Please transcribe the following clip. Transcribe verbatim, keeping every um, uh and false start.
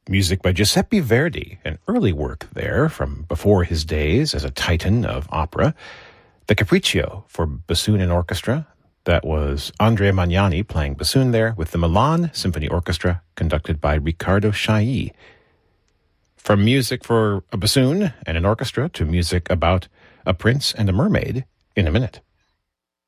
Music by Giuseppe Verdi, an early work there from before his days as a titan of opera. The Capriccio for bassoon and orchestra. That was Andrea Magnani playing bassoon there with the Milan Symphony Orchestra, conducted by Riccardo Chailly. From music for a bassoon and an orchestra to music about a prince and a mermaid in a minute.